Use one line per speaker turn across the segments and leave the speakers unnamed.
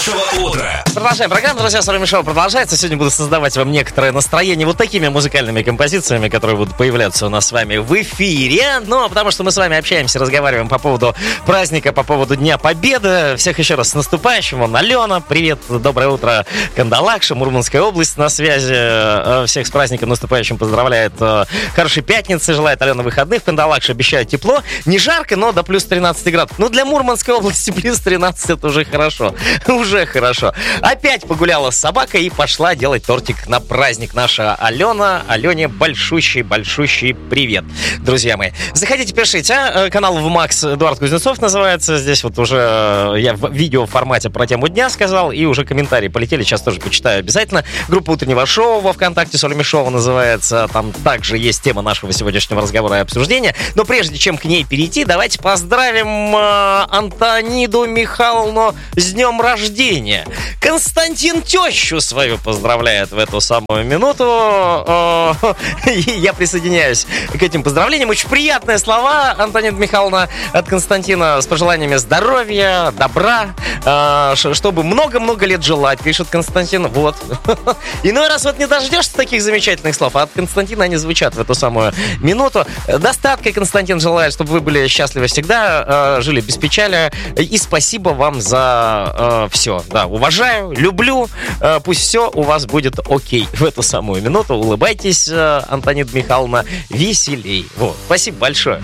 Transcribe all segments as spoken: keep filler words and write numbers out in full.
вашего утра.
Продолжаем программу, друзья, с вами шоу продолжается. Сегодня буду создавать вам некоторое настроение вот такими музыкальными композициями, которые будут появляться у нас с вами в эфире. Ну, потому что мы с вами общаемся, разговариваем по поводу праздника, по поводу Дня Победы. Всех еще раз с наступающим. Вон Алена, привет, доброе утро, Кандалакша, Мурманская область на связи. Всех с праздником наступающим поздравляет. Хорошей пятницы, желает Алена выходных. В Кандалакше обещают тепло. Не жарко, но до плюс тринадцать градусов. Ну, для Мурманской области плюс тринадцать это уже хорошо. Уже хорошо. Опять погуляла с собакой и пошла делать тортик на праздник. Наша Алена. Алене большущий-большущий привет, друзья мои. Заходите, пишите. А? Канал в Макс Эдуард Кузнецов называется. Здесь вот уже я в видео формате про тему дня сказал, и уже комментарии полетели. Сейчас тоже почитаю обязательно. Группа утреннего шоу во ВКонтакте Соли Мишова называется. Там также есть тема нашего сегодняшнего разговора и обсуждения. Но прежде чем к ней перейти, давайте поздравим э, Антониду Михайловну с днем рождения. Константин тещу свою поздравляет в эту самую минуту. И я присоединяюсь к этим поздравлениям. Очень приятные слова, Антонида Михайловна, от Константина, с пожеланиями здоровья, добра, чтобы много-много лет жила, пишет Константин. Вот. Иной раз вот не дождешься таких замечательных слов, а от Константина они звучат в эту самую минуту. Достатка, Константин, желает, чтобы вы были счастливы всегда, жили без печали. И спасибо вам за э, все. Да, уважаю, люблю. Э, пусть все у вас будет окей в эту самую минуту. Улыбайтесь, э, Антонида Михайловна, веселей. Вот. Спасибо большое.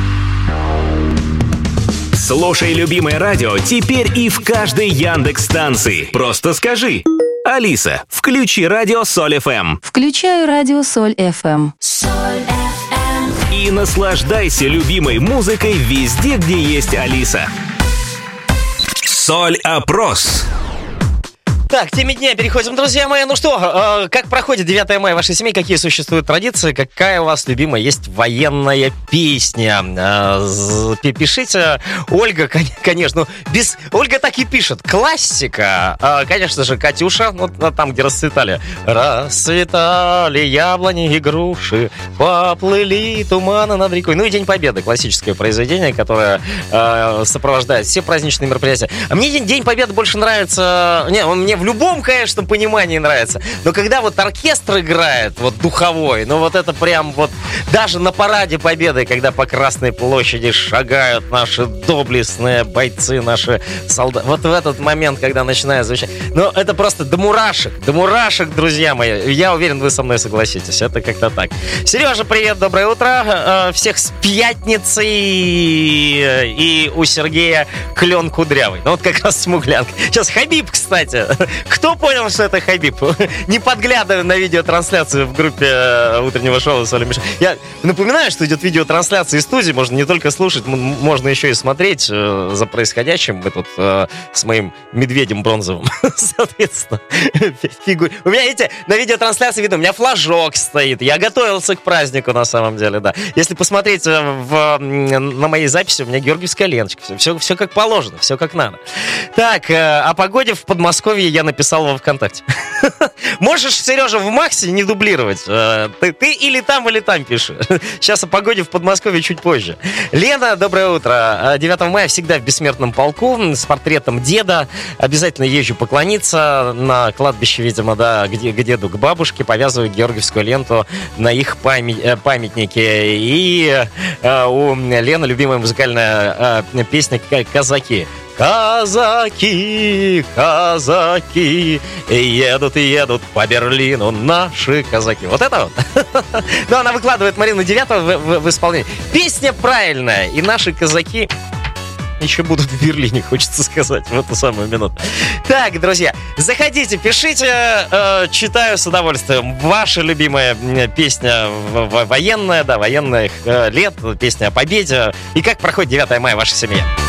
Слушай любимое радио теперь и в каждой Яндекс-станции. Просто скажи: Алиса, включи радио Соль эф эм.
Включаю радио Соль эф эм.
Соль эф эм.
И наслаждайся любимой музыкой везде, где есть Алиса. Соль-опрос.
Так, к теме дня переходим, друзья мои. Ну что, э, как проходит девятое мая в вашей семье? Какие существуют традиции? Какая у вас любимая есть военная песня? Э, пишите. Ольга, конечно, без... Ольга так и пишет. Классика. Э, конечно же, Катюша, вот там, где расцветали. Расцветали яблони и груши, поплыли туманы над рекой. Ну и День Победы. Классическое произведение, которое э, сопровождает все праздничные мероприятия. А мне День, День Победы больше нравится... Не, он мне в любом, конечно, понимании нравится. Но когда вот оркестр играет, вот духовой, ну вот это прям вот даже на параде Победы, когда по Красной площади шагают наши доблестные бойцы, наши солдаты. Вот в этот момент, когда начинает звучать. Ну, это просто до мурашек, до мурашек, друзья мои. Я уверен, вы со мной согласитесь. Это как-то так. Сережа, привет, доброе утро. Всех с пятницей. И у Сергея клен кудрявый. Ну вот как раз смуглянка. Сейчас Хабиб, кстати. Кто понял, что это Хабиб? Не подглядывая на видеотрансляцию в группе утреннего шоу Соли Мишова. Я напоминаю, что идет видеотрансляция из студии. Можно не только слушать, можно еще и смотреть э, за происходящим. Мы тут э, с моим медведем бронзовым, соответственно, фигур. У меня, видите, на видеотрансляции видно, у меня флажок стоит. Я готовился к празднику, на самом деле, да. Если посмотреть в, на моей записи, у меня георгиевская ленточка. Все, все, все как положено, все как надо. Так, э, о погоде в Подмосковье я написал во ВКонтакте. Можешь, Сережа, в Максе не дублировать. Ты, ты или там, или там пиши. Сейчас о погоде в Подмосковье чуть позже. Лена, доброе утро. девятого мая всегда в Бессмертном полку с портретом деда. Обязательно езжу поклониться на кладбище, видимо, да, к деду, к бабушке. Повязываю георгиевскую ленту на их память, памятнике. И э, у Лены любимая музыкальная э, песня «Казаки». Казаки, казаки, едут и едут по Берлину наши казаки. Вот это вот. Ну, она выкладывает Марину девятого в, в, в исполнении. Песня правильная, и наши казаки еще будут в Берлине, хочется сказать, в эту самую минуту. Так, друзья, заходите, пишите, э, читаю с удовольствием. Ваша любимая песня военная, да, военных э, лет, песня о победе. И как проходит девятое мая в вашей семье?